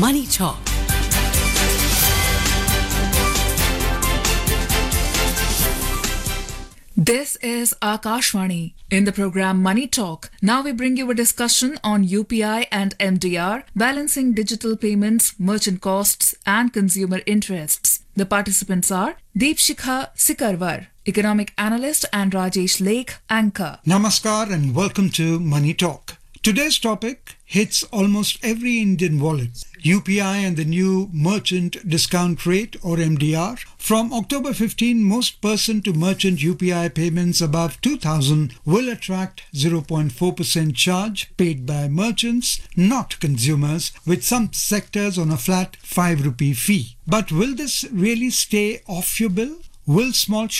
Money Talk. This is Akashvani. In the program Money Talk, now we bring you a discussion on UPI and MDR, balancing digital payments, merchant costs and consumer interests. The participants are Deepshikha Sikarwar, economic analyst, and Rajesh Lake, anchor. Namaskar and welcome to Money Talk. Today's topic hits almost every Indian wallet. UPI and the new merchant discount rate or MDR. From October 15, most person-to-merchant UPI payments above 2,000 will attract 0.4% charge paid by merchants, not consumers, with some sectors on a flat 5 rupee fee. But will this really stay off your bill? Will small